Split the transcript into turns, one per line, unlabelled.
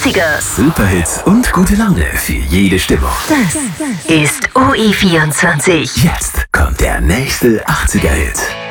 80er.
Superhits und gute Laune für jede Stimmung.
Das ist OE24.
Jetzt kommt der nächste 80er-Hit.